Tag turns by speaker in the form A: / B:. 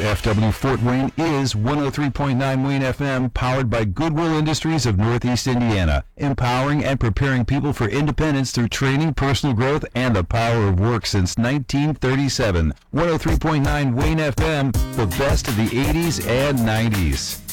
A: KFW Fort Wayne is 103.9 Wayne FM, powered by Goodwill Industries of Northeast Indiana, empowering and preparing people for independence through training, personal growth, and the power of work since 1937. 103.9 Wayne FM, the best of the 80s and 90s.